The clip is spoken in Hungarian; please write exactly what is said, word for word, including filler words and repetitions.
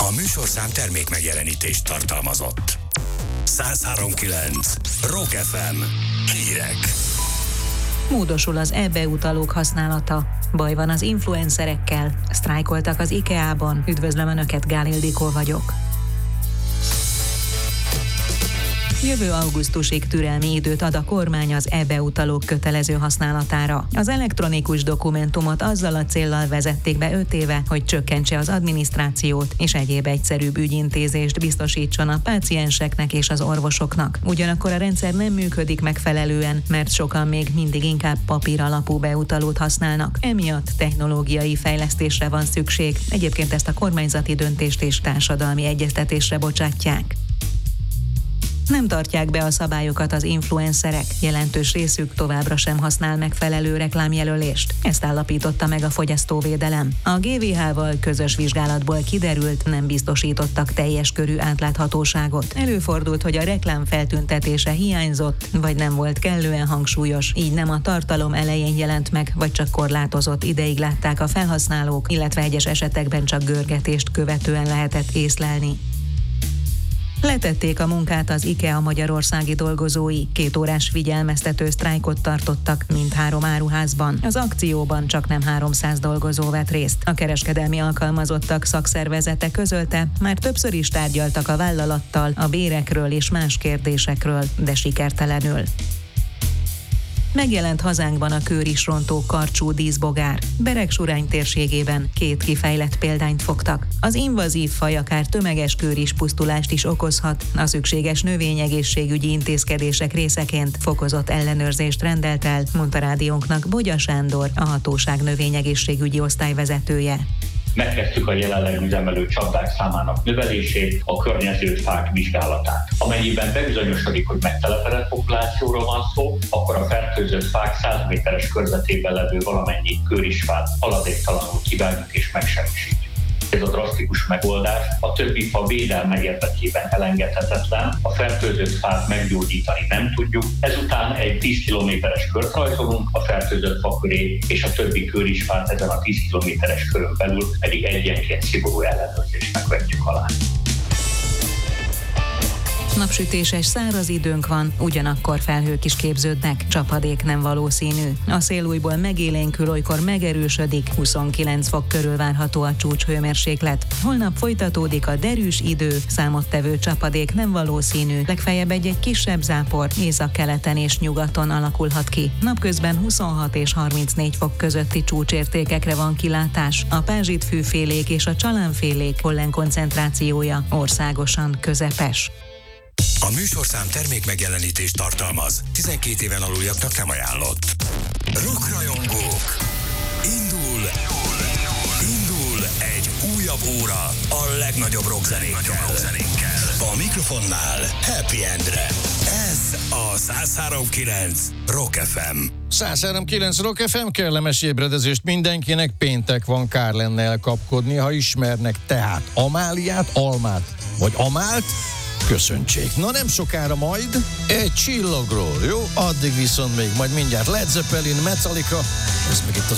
A műsorszám termék megjelenítést tartalmazott. száz három kilenc Rock ef em. Hírek. Módosul az e-beutalók használata. Baj van az influencerekkel. Sztrájkoltak az IKEA-ban. Üdvözlöm Önöket, Gál Ildikó vagyok. Jövő augusztusig türelmi időt ad a kormány az e-beutalók kötelező használatára. Az elektronikus dokumentumot azzal a céllal vezették be öt éve, hogy csökkentse az adminisztrációt és egyéb egyszerűbb ügyintézést biztosítson a pácienseknek és az orvosoknak. Ugyanakkor a rendszer nem működik megfelelően, mert sokan még mindig inkább papír alapú beutalót használnak. Emiatt technológiai fejlesztésre van szükség. Egyébként ezt a kormányzati döntést és társadalmi egyeztetésre bocsátják. Nem tartják be a szabályokat az influencerek, jelentős részük továbbra sem használ megfelelő reklámjelölést. Ezt állapította meg a fogyasztóvédelem. A gé vé há-val közös vizsgálatból kiderült, nem biztosítottak teljes körű átláthatóságot. Előfordult, hogy a reklám feltüntetése hiányzott, vagy nem volt kellően hangsúlyos, így nem a tartalom elején jelent meg, vagy csak korlátozott ideig látták a felhasználók, illetve egyes esetekben csak görgetést követően lehetett észlelni. Letették a munkát az IKEA magyarországi dolgozói. Két órás figyelmeztető sztrájkot tartottak mindhárom áruházban. Az akcióban csak nem háromszáz dolgozó vett részt. A kereskedelmi alkalmazottak szakszervezete közölte, már többször is tárgyaltak a vállalattal a bérekről és más kérdésekről, de sikertelenül. Megjelent hazánkban a kőrisrontó karcsú díszbogár. Beregsurány térségében két kifejlett példányt fogtak. Az invazív faj akár tömeges kőrispusztulást is okozhat. A szükséges növényegészségügyi intézkedések részeként fokozott ellenőrzést rendelt el, mondta rádiónknak Bogya Sándor, a hatóság növényegészségügyi osztályvezetője. Megkezdtük a jelenleg üzemelő csapdák számának növelését, a környező fák vizsgálatát. Amennyiben bebizonyosodik, hogy megtelepedett populációról van szó, akkor a fertőzött fák száz méteres körzetében levő valamennyi kőrisfát haladéktalanul kivágjuk és megsemmisítjük. Ez a drasztikus megoldás a többi fa védelme érdekében elengedhetetlen, a fertőzött fát meggyógyítani nem tudjuk, ezután egy tíz kilométeres kört rajzolunk a fertőzött fa köré, és a többi kőrisfát ezen a tíz kilométeres körön belül pedig egyenként szigorú ellenőrzésnek vetjük alá. Napsütéses, száraz időnk van, ugyanakkor felhők is képződnek, csapadék nem valószínű. A szél újból megélénkül, olykor megerősödik, huszonkilenc fok körül várható a csúcshőmérséklet. Holnap folytatódik a derűs idő, számottevő csapadék nem valószínű, legfeljebb egy-egy kisebb zápor északkeleten és nyugaton alakulhat ki. Napközben huszonhat és harmincnégy fok közötti csúcsértékekre van kilátás. A pázsitfűfélék és a csalánfélék pollenkoncentrációja országosan közepes. A műsorszám termék megjelenítést tartalmaz. tizenkét éven aluljaknak nem ajánlott. Rockrajongók! Indul! Indul egy újabb óra a legnagyobb rockzenékkel. A mikrofonnál Happy Endre. Ez a száz három kilenc Rock ef em. száz három kilenc Rock ef em, kellemes ébredezést mindenkinek, péntek van, kár lenne elkapkodni, ha ismernek tehát Amáliát, Almát vagy Amált, köszöntsék. Na nem sokára majd egy csillagról, jó? Addig viszont még majd mindjárt Led Zeppelin, Metallica, ez meg itt az